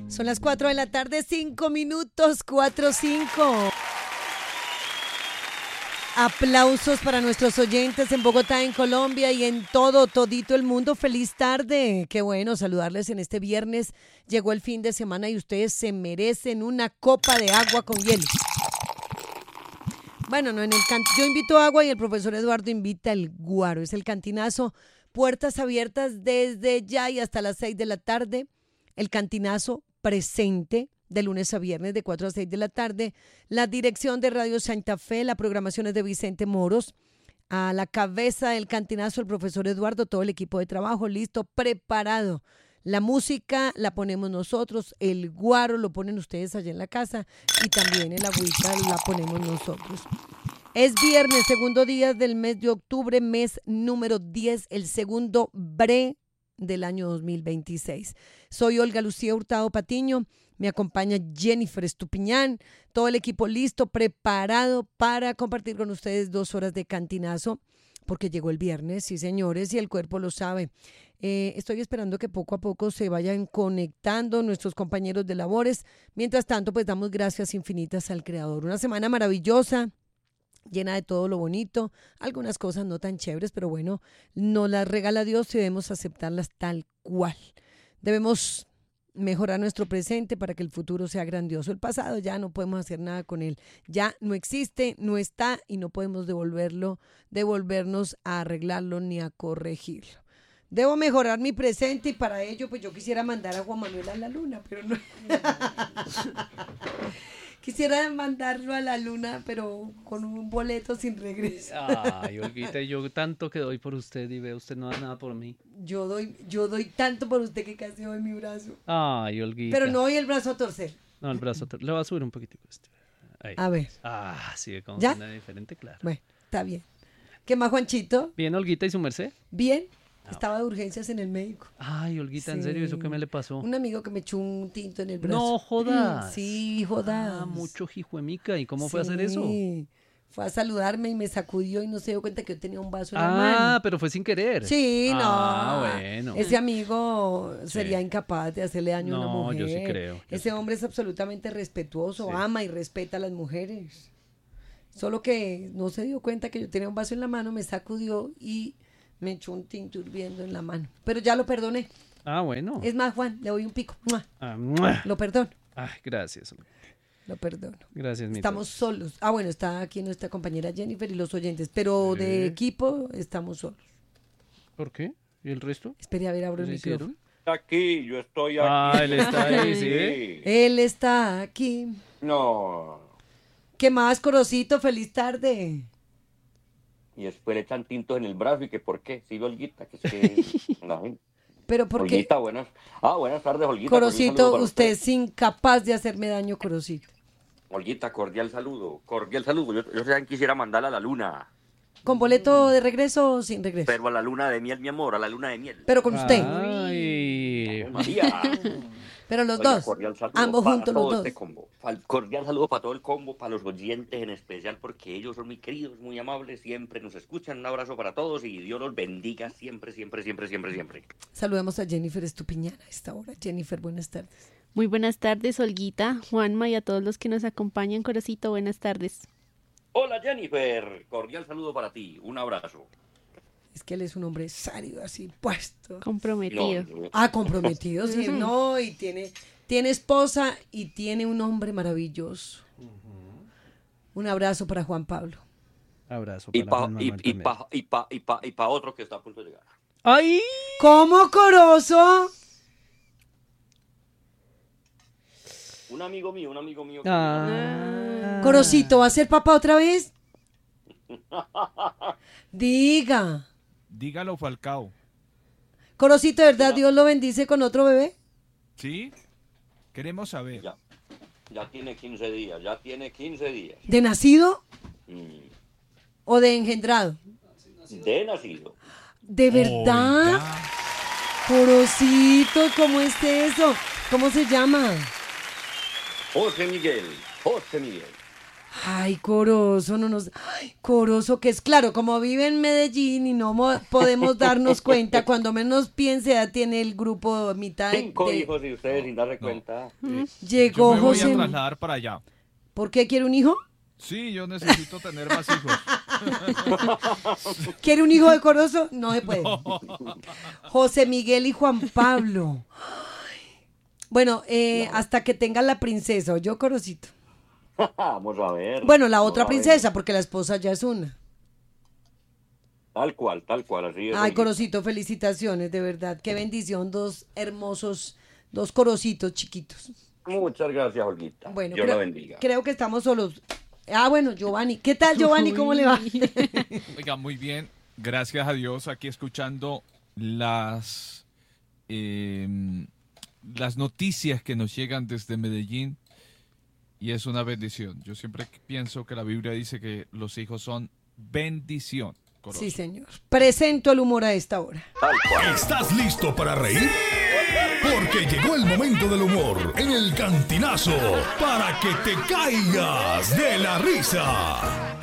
Son las 4 de la tarde, 5 minutos, 4, 5. Aplausos para nuestros oyentes en Bogotá, en Colombia y en todito el mundo. Feliz tarde. Qué bueno saludarles en este viernes. Llegó el fin de semana y ustedes se merecen una copa de agua con hielo. Bueno, no, yo invito agua y el profesor Eduardo invita el guaro. Es el cantinazo. Puertas abiertas desde ya y hasta las 6 de la tarde. El cantinazo presente de lunes a viernes de 4 a 6 de la tarde. La dirección de Radio Santa Fe, la programación es de Vicente Moros. A la cabeza del cantinazo el profesor Eduardo, todo el equipo de trabajo listo, preparado. La música la ponemos nosotros, el guaro lo ponen ustedes allá en la casa y también el agüita la ponemos nosotros. Es viernes, segundo día del mes de octubre, mes número 10, el segundo bre del año 2026. Soy Olga Lucía Hurtado Patiño, me acompaña Jennifer Estupiñán, todo el equipo listo, preparado para compartir con ustedes 2 horas de cantinazo, porque llegó el viernes, sí señores, y el cuerpo lo sabe. Estoy esperando que poco a poco se vayan conectando nuestros compañeros de labores. Mientras tanto, pues damos gracias infinitas al Creador. Una semana maravillosa, llena de todo lo bonito, algunas cosas no tan chéveres, pero bueno, nos las regala Dios y debemos aceptarlas tal cual. Debemos mejorar nuestro presente para que el futuro sea grandioso. El pasado ya no podemos hacer nada con él, ya no existe, no está y no podemos devolvernos a arreglarlo ni a corregirlo. Debo mejorar mi presente y para ello pues yo quisiera mandar a Juan Manuel a la luna, pero no. Quisiera mandarlo a la luna, pero con un boleto sin regreso. Ay, Olguita, yo tanto que doy por usted y veo usted no da nada por mí. Yo doy tanto por usted que casi doy mi brazo. Ay, Olguita. Pero no doy el brazo a torcer. No, el brazo le va a subir un poquitico. Ahí. A ver. Ah, sí, como ¿Ya? suena diferente, claro. Bueno, está bien. ¿Qué más, Juanchito? Bien, Olguita, ¿y su merced? Bien. Estaba de urgencias en el médico. Ay, Olguita, Sí. ¿en serio? ¿Eso qué me le pasó? Un amigo que me echó un tinto en el brazo. No jodas. Sí, jodas. Ah, mucho jijuemica. ¿Y cómo fue a hacer eso? Fue a saludarme y me sacudió y no se dio cuenta que yo tenía un vaso en la Ah, mano. pero fue sin querer. Sí, no. Ah, bueno. Ese amigo sería Sí. incapaz de hacerle daño a una No, mujer. yo sí creo. Ese hombre es absolutamente respetuoso, Sí. ama y respeta a las mujeres. Solo que no se dio cuenta que yo tenía un vaso en la mano, me sacudió y me echó un tinto hirviendo en la mano. Pero ya lo perdoné. Ah, bueno. Es más, Juan, le doy un pico. ¡Mua! ¡Mua! Lo perdono. Ay, gracias. Lo perdono. Gracias, mi Estamos solos. Ah, bueno, está aquí nuestra compañera Jennifer y los oyentes, pero Sí. de equipo estamos solos. ¿Por qué? ¿Y el resto? Espere, a ver, abro el ¿Qué micrófono. hicieron? Aquí, yo estoy aquí. Ah, él está ahí, ¿sí ve? Él está aquí. No. ¿Qué más, Corocito? Feliz tarde. Y después le echan tintos en el brazo y que por qué. Sigue Olguita, que es que... No. Pero ¿por qué? Olguita, buenas tardes, Olguita. Cordial saludo Corocito, para usted es incapaz de hacerme daño, Corocito. Olguita, cordial saludo. Yo también quisiera mandarla a la luna. ¿Con boleto de regreso o sin regreso? Pero a la luna de miel, mi amor, a la luna de miel. Pero con usted. Ay. María. Pero los Oiga, dos. cordial saludo Ambos para juntos, todo los dos. este combo. Cordial saludo para todo el combo, para los oyentes en especial, porque ellos son muy queridos, muy amables, siempre nos escuchan. Un abrazo para todos y Dios los bendiga siempre, siempre, siempre, siempre, siempre. Saludemos a Jennifer Estupiñán a esta hora. Jennifer, buenas tardes. Muy buenas tardes, Olguita, Juanma y a todos los que nos acompañan. Corocito, buenas tardes. Hola Jennifer, cordial saludo para ti, un abrazo. Es que él es un hombre serio, así puesto. Comprometido. No, Ah, comprometido, sí, no, y tiene esposa y tiene un hombre maravilloso. Un abrazo para Juan Pablo. Abrazo y para para Juan Manuel también. otro que está a punto de llegar. ¡Ay! ¿Cómo, Corozo? Un amigo mío. Ah. Corocito, ¿va a ser papá otra vez? Diga. Dígalo, Falcao. Corocito, ¿de verdad Dios lo bendice con otro bebé? ¿Sí? Queremos saber. Ya tiene 15 días. ¿De nacido Mm, o de engendrado? De nacido. ¿De verdad? Oiga. Corocito, ¿cómo es eso? ¿Cómo se llama? José Miguel. Ay, Corozo, no nos... Ay, Corozo, que es claro, como vive en Medellín y no podemos darnos cuenta, cuando menos piense ya tiene el grupo mitad 5 de... hijos y ustedes sin darse No. cuenta. Llegó Yo me voy a José... trasladar para allá. ¿Por qué quiere un hijo? Sí, yo necesito tener más hijos. ¿Quiere un hijo de Corozo? No se puede. José Miguel y Juan Pablo. Ay. Bueno, hasta que tenga la princesa, yo Corocito. Vamos a ver. Bueno, la Vamos otra a ver. princesa, porque la esposa ya es una. Tal cual, así es. Ay, Corocito, felicitaciones, de verdad. Qué bendición, dos hermosos, dos Corocitos chiquitos. Muchas gracias, Olguita. Bueno, Dios la bendiga. creo que estamos solos. Ah, bueno, Giovanni. ¿Qué tal, Giovanni? ¿Cómo le va? Oiga, muy bien. Gracias a Dios, aquí escuchando las noticias que nos llegan desde Medellín. Y es una bendición. Yo siempre pienso que la Biblia dice que los hijos son bendición. Corozo. Sí, señor. Presento el humor a esta hora. Tal cual. ¿Estás listo para reír? Porque llegó el momento del humor en el Cantinazo para que te caigas de la risa.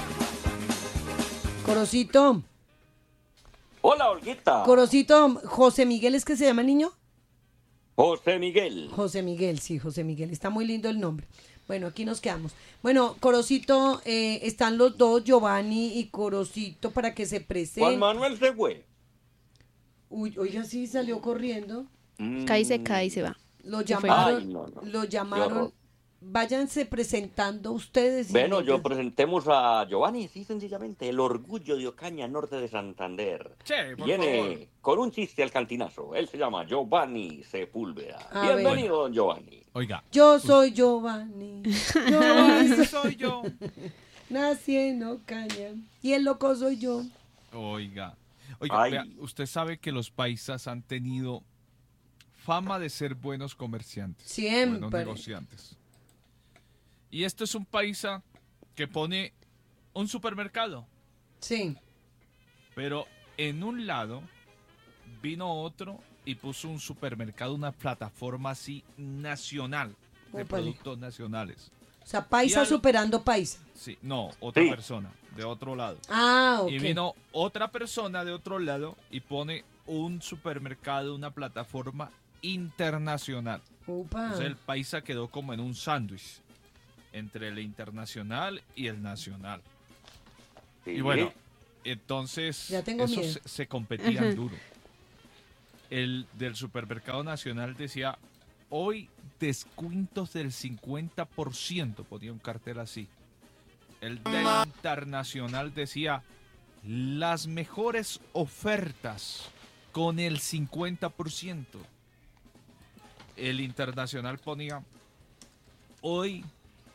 Corocito, Hola, Olguita. Corocito, José Miguel, ¿es que se llama el niño? José Miguel. José Miguel, sí, José Miguel. Está muy lindo el nombre. Bueno, aquí nos quedamos. Bueno, Corocito, están los dos, Giovanni y Corocito, para que se Juan presenten. Manuel se fue. Uy, oiga, sí, salió corriendo. Cae y se cae y se va. Lo Se fue. llamaron, Ay, no. lo Qué llamaron. horror. Váyanse presentando ustedes. Bueno, yo mientras- presentemos a Giovanni, sí, sencillamente, el orgullo de Ocaña, norte de Santander. Che, por Viene favor. con un chiste al cantinazo. Él se llama Giovanni Sepúlveda. A Bienvenido, don Giovanni. Oiga, Yo soy Giovanni. Yo soy yo. nací en Ocaña. Y el loco soy yo. Oiga, Ay. vea, usted sabe que los paisas han tenido fama de ser buenos comerciantes. Siempre. Buenos negociantes. Y esto es un paisa que pone un supermercado, Sí. pero en un lado vino otro y puso un supermercado, una plataforma así nacional, de Ópale. productos nacionales. O sea, paisa Y al- superando paisa. Sí, no, otra Sí. persona, de otro lado. Ah, ok. Y vino otra persona de otro lado y pone un supermercado, una plataforma internacional. Upa. Entonces el paisa quedó como en un sándwich entre el internacional y el nacional. Sí. Y bueno, entonces Ya tengo esos miedo. se competían duro. El del supermercado nacional decía, hoy descuentos del 50%, ponía un cartel así. El del internacional decía, las mejores ofertas con el 50%. El internacional ponía, hoy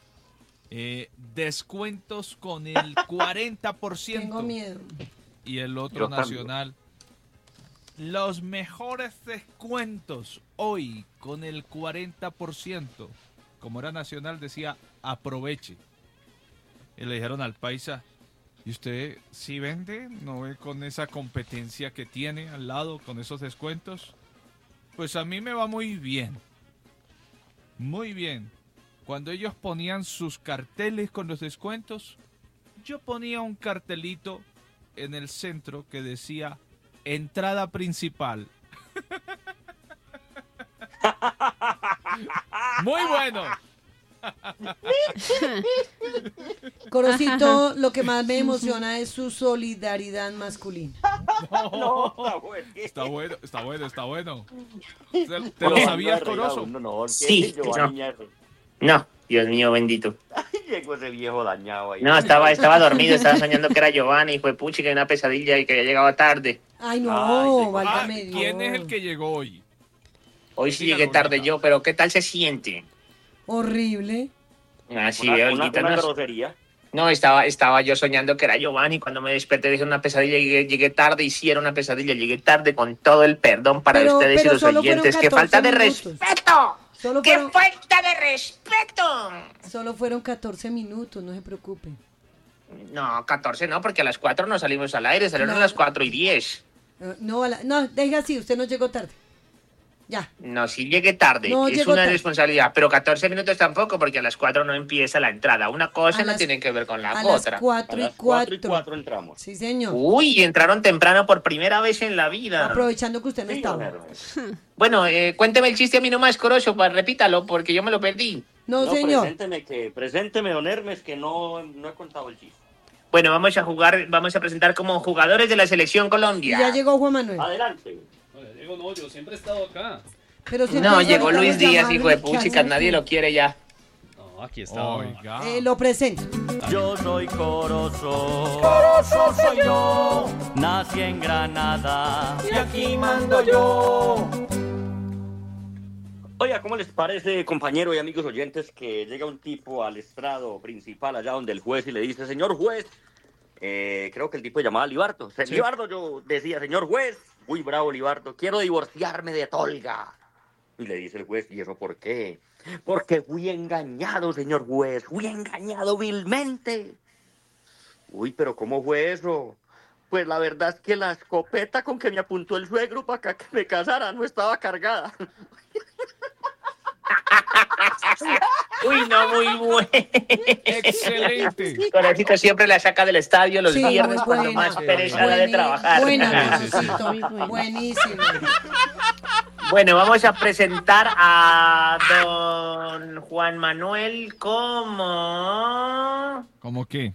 descuentos con el 40%. Tengo miedo. Y el otro Yo también. nacional, los mejores descuentos hoy con el 40%. Como era nacional decía, aproveche. Y le dijeron al paisa, ¿y usted sí vende? ¿No ve con esa competencia que tiene al lado, con esos descuentos? Pues a mí me va muy bien. Muy bien. Cuando ellos ponían sus carteles con los descuentos, yo ponía un cartelito en el centro que decía entrada principal. Muy bueno. Corocito, lo que más me emociona es su solidaridad masculina. No, está bueno. Está bueno, está bueno, está bueno. ¿Te lo sabías, Corozo? Sí, no, Dios mío, bendito. Llegó ese viejo dañado ahí. No, estaba dormido, estaba soñando que era Giovanni y fue puchi, que era una pesadilla y que había llegado tarde. Ay, no, Ay, Ah, válgame Dios. ¿quién es el que llegó hoy? Hoy sí Dígalo, llegué tarde Olguita. yo, pero ¿qué tal se siente? Horrible. Así Una, veo, una, Olguita, una no, grosería. no, estaba yo soñando que era Giovanni. Cuando me desperté dije una pesadilla, llegué tarde y sí era una pesadilla. Llegué tarde con todo el perdón para Pero- ustedes y pero los solo fueron oyentes. ¡Qué 14 falta de minutos. respeto! Solo ¡Qué fueron, falta de respeto! solo fueron 14 minutos, no se preocupe. No, 14 no, porque a las 4 no salimos al aire, salieron a Claro. las 4:10. No, no, deje así, usted no llegó tarde. Ya. No, si llegué tarde, No, es llegó una tarde. responsabilidad, pero 14 minutos tampoco, porque a las 4 no empieza la entrada. Una cosa A no las- tiene que ver con la A las otra. 4 A y las 4 y 4. 4 entramos. Sí, señor. Uy, entraron temprano por primera vez en la vida. Aprovechando que usted no Sí, don estaba. Hermes. Bueno, cuénteme el chiste a mí nomás, Corozo, repítalo, porque yo me lo perdí. No, No, señor. presénteme, don Hermes, que no he contado el chiste. Bueno, vamos a presentar como jugadores de la Selección Y Colombia. ya llegó Juan Manuel. Adelante. No, yo siempre he estado acá. Pero siempre No, nos llegó estamos Luis Díaz, llamando, hijo de ¿qué puchicas, hacemos? nadie lo quiere ya. No, aquí está. Oiga. Lo presento. Yo soy Corozo. Corozo soy yo. Nací en Granada. Y aquí mando yo. Oiga, ¿cómo les parece, compañero y amigos oyentes, que llega un tipo al estrado principal allá donde el juez y le dice, señor juez, creo que el tipo se llamaba Libardo. Libardo, yo decía, señor juez, muy bravo Libardo, quiero divorciarme de Tolga. Y le dice el juez, ¿y eso por qué? Porque fui engañado, señor juez, fui engañado vilmente. Uy, pero ¿cómo fue eso? Pues la verdad es que la escopeta con que me apuntó el suegro para acá que me casara no estaba cargada. Uy, no, muy bueno. Excelente. Corojito siempre la saca del estadio los Sí, viernes muy cuando buena. más pereza da de trabajar. Buena, Sí, sí, sí. Rosito. Muy buena. Buenísimo. Bueno, vamos a presentar a don Juan Manuel como ¿Cómo qué?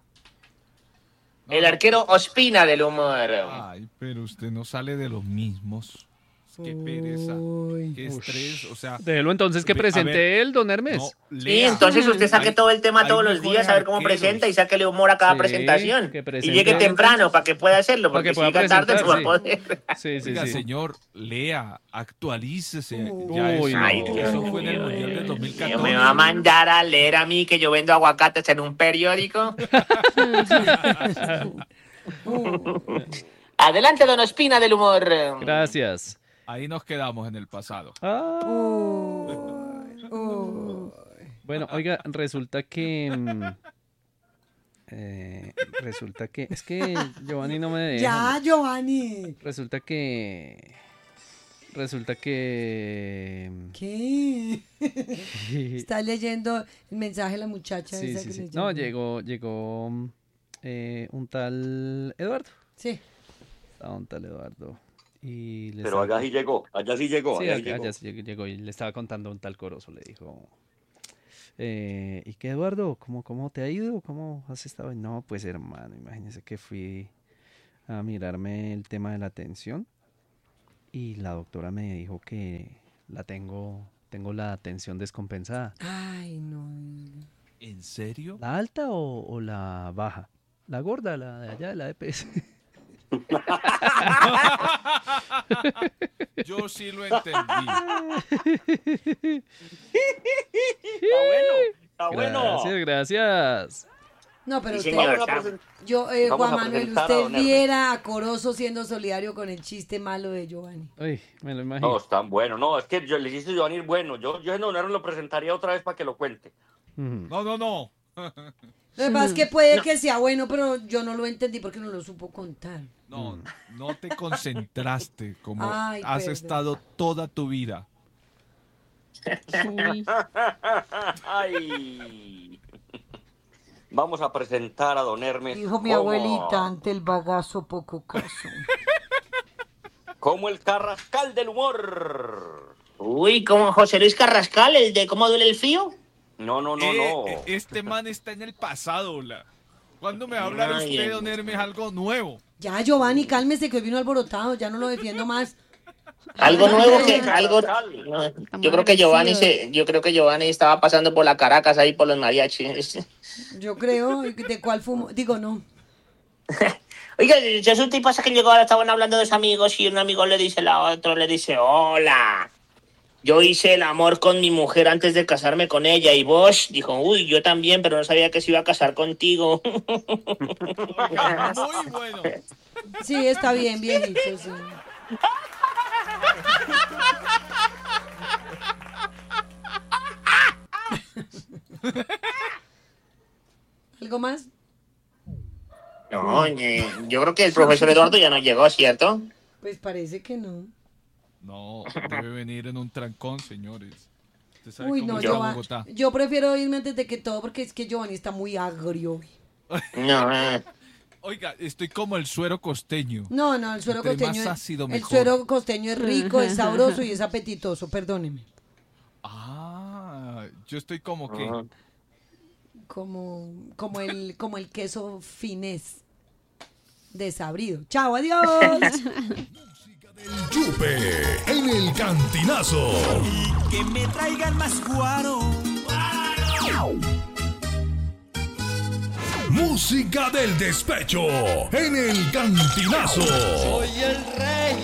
el arquero Ospina del humor. Ay, pero usted no sale de los mismos. Qué pereza. Uy. Qué estrés. O sea, Déjelo entonces que A ver, presente él, don Hermes. no, Sí, lea. entonces usted saque Hay- todo el tema hay todos los mejores días, a ver cómo arqueros. presenta y sáquele humor a cada Sí, presentación. que Y presente. llegue temprano para que pueda hacerlo, Para que porque si pueda llega tarde no va a presentar, poder. Sí, sí, Oiga, sí. señor, lea, actualícese. Uy, Ya eso, no. Ay, Dios eso fue en el mío, Mundial de me 2014. va a mandar a leer a mí que yo vendo aguacates en un periódico. Adelante, don Ospina del humor. Gracias. Ahí nos quedamos en el pasado. Ah, Uy. bueno, oiga, resulta que... es que Giovanni no me deja. Ya, Giovanni. Resulta que... ¿Qué? Está leyendo el mensaje de la muchacha. Sí, esa sí, que sí. le No, llamó. llegó un tal Eduardo. Sí. Estaba un tal Eduardo. Y le Pero estaba- allá sí llegó, allá sí llegó, Sí, allá sí acá llegó. ya sí llegó y le estaba contando un tal Corozo, le dijo, ¿y qué, Eduardo? ¿Cómo te ha ido? ¿Cómo has estado? No, pues hermano, imagínese que fui a mirarme el tema de la tensión y la doctora me dijo que tengo la tensión descompensada. Ay, no. ¿En serio? ¿La alta o la baja? La gorda, la de allá, de la EPS. Yo sí lo entendí. Está bueno. Gracias, gracias. No, pero Sí, usted, señor. Vamos a presentar. yo, Vamos Juan a Manuel, presentar a usted don Hermes. viera a Corozo siendo solidario con el chiste malo de Giovanni. Uy, me lo imagino. No, está bueno. No, es que yo le hiciste Giovanni bueno. Yo en honor lo presentaría otra vez para que lo cuente. Ujú. No. Lo que pasa es que puede que sea bueno, pero yo no lo entendí porque no lo supo contar. No, no te concentraste como Ay, has perdón. estado toda tu vida. Uy, Ay. Vamos a presentar a don Hermes. Dijo mi como- abuelita, ante el bagazo poco caso. Como el carrascal del humor. Uy, como José Luis Carrascal, el de cómo duele el fío. No. Este man está en el pasado, la. ¿Cuándo me va a hablar Ay, usted, ay. don Hermes, algo nuevo? Ya, Giovanni, cálmese que hoy vino alborotado, ya no lo defiendo más. Algo nuevo que Carrascal. algo. Yo creo que Giovanni estaba pasando por la Caracas ahí por los mariachis. Yo creo, ¿de cuál fumo? Digo, no. Oiga, resulta y pasa que llegó, ahora estaban hablando dos amigos y un amigo le dice a otro, le dice, hola, yo hice el amor con mi mujer antes de casarme con ella y vos, dijo, uy, yo también, pero no sabía que se iba a casar contigo. Oiga, muy bueno. Sí, está bien, viejito, sí. ¿Algo más? No, yo creo que el profesor Eduardo ya no llegó, ¿cierto? Pues parece que no. No, debe venir en un trancón, señores. Usted sabe Uy, cómo no, es Bogotá. yo prefiero irme antes de que todo porque es que Giovanni está muy agrio hoy. No, Oiga, estoy como el suero costeño. No, el suero Entre costeño. más ácido, El mejor. suero costeño es rico, es sabroso y es apetitoso, perdóneme. Ah, yo estoy como que... Como el queso finés desabrido. Chao, adiós. El Chupe en el Cantinazo. Que me traigan más guaro. Música del despecho en el Cantinazo. Soy el rey.